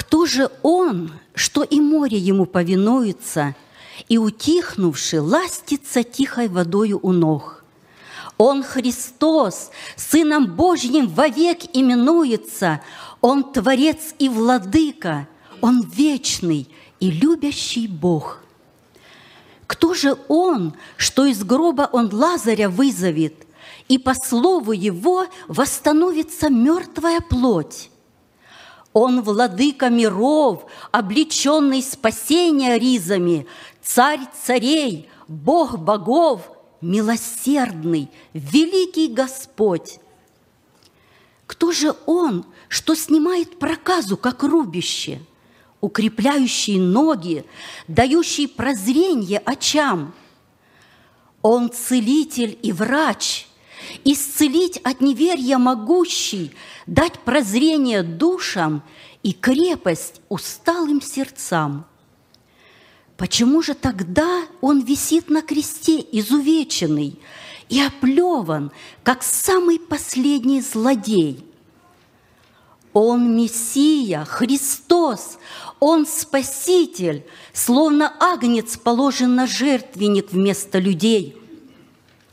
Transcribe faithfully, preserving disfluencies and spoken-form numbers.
Кто же Он, что и море Ему повинуется, и, утихнувши, ластится тихой водою у ног? Он Христос, Сыном Божьим вовек именуется, Он Творец и Владыка, Он вечный и любящий Бог. Кто же Он, что из гроба Он Лазаря вызовет, и по слову Его восстановится мертвая плоть? Он владыка миров, облеченный спасения ризами, царь царей, Бог богов, милосердный, великий Господь. Кто же Он, что снимает проказу, как рубище, укрепляющий ноги, дающий прозрение очам? Он целитель и врач, исцелить от неверия могущий, дать прозрение душам и крепость усталым сердцам. Почему же тогда Он висит на кресте изувеченный и оплеван, как самый последний злодей? Он Мессия, Христос, Он Спаситель, словно агнец положен на жертвенник вместо людей.